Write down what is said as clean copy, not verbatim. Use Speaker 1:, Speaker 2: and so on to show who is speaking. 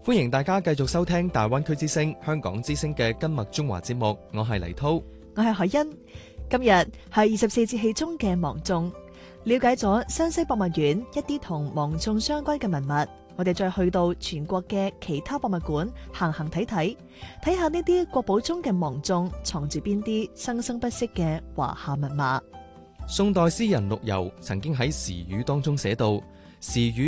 Speaker 1: 歡迎大家繼續收聽大灣區之聲、香港之聲嘅今麥中華節目，我係黎濤，
Speaker 2: 我係海欣。今日係24節氣中嘅芒種，了解咗山西博物院一啲同芒種相關嘅文物，我哋再去到全國嘅其他博物館行行睇睇，睇下呢啲國寶中嘅芒種藏住邊啲生生不息嘅華夏密碼。
Speaker 1: 宋代詩人陸游曾經喺時語當中寫到：時語